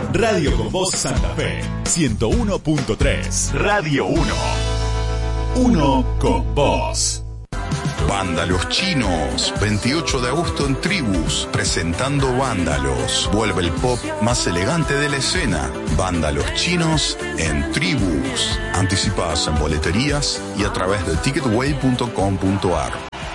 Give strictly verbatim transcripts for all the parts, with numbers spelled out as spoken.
Radio con Voz Santa Fe, ciento uno punto tres. Radio uno. Uno con vos. Vándalos Chinos, veintiocho de agosto en Tribus, presentando Vándalos. Vuelve el pop más elegante de la escena. Vándalos Chinos en Tribus. Anticipadas en boleterías y a través de ticketway punto com punto ar.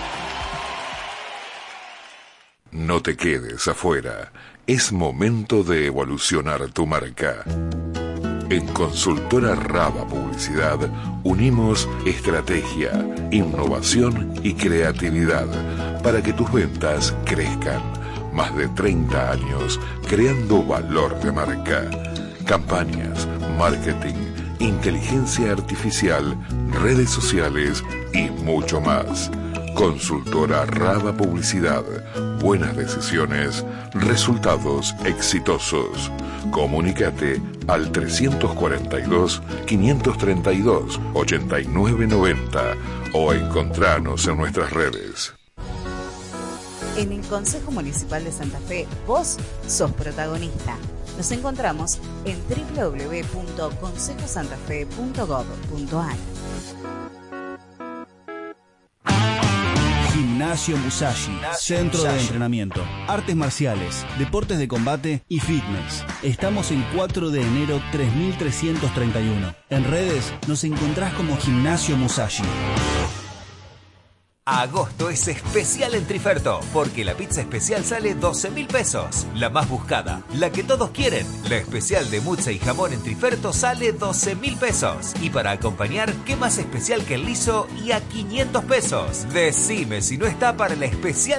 No te quedes afuera. Es momento de evolucionar tu marca. En Consultora Raba Publicidad unimos estrategia, innovación y creatividad para que tus ventas crezcan. Más de treinta años creando valor de marca. Campañas, marketing, inteligencia artificial, redes sociales y mucho más. Consultora Raba Publicidad. Buenas decisiones, resultados exitosos. Comunícate al trescientos cuarenta y dos, quinientos treinta y dos, ochenta y nueve noventa o encontranos en nuestras redes. En el Consejo Municipal de Santa Fe, vos sos protagonista. Nos encontramos en doble u doble u doble u punto consejo santa fe punto gob punto ar. Gimnasio Musashi, Gimnasio centro Musashi. De entrenamiento, artes marciales, deportes de combate y fitness. Estamos en cuatro de enero tres mil trescientos treinta y uno. En redes nos encontrás como Gimnasio Musashi. Agosto es especial en Triferto, porque la pizza especial sale doce mil pesos. La más buscada, la que todos quieren. La especial de muzza y jamón en Triferto sale doce mil pesos. Y para acompañar, ¿qué más especial que el liso y a quinientos pesos? Decime si no está para la especial